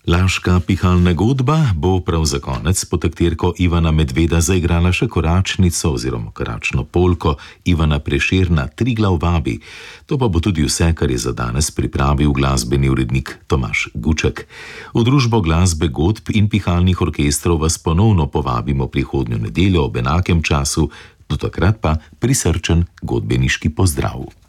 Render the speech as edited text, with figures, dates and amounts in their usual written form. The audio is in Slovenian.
Laška pihalna godba bo prav za konec pod taktirko Ivana Medveda zaigrala še koračnico oziroma koračno polko Ivana Prešerna Triglav vabi. To pa bo tudi vse, kar je za danes pripravil glasbeni urednik Tomaž Guček. V družbo glasbe godb in pihalnih orkestrov vas ponovno povabimo prihodnjo nedeljo ob enakem času, do takrat pa prisrčen godbeniški pozdrav.